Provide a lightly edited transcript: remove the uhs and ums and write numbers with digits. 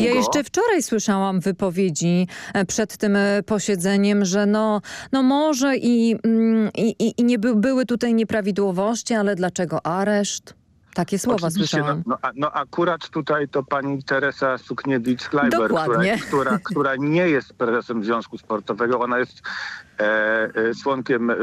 Ja jeszcze wczoraj słyszałam wypowiedzi przed tym posiedzeniem, że no może i nie były tutaj nieprawidłowości, ale dlaczego areszt? Takie słowa Oczywiście, słyszałam. Akurat tutaj to pani Teresa Sukniewicz-Kleiber, Dokładnie. która nie jest prezesem Związku Sportowego. Ona jest członkiem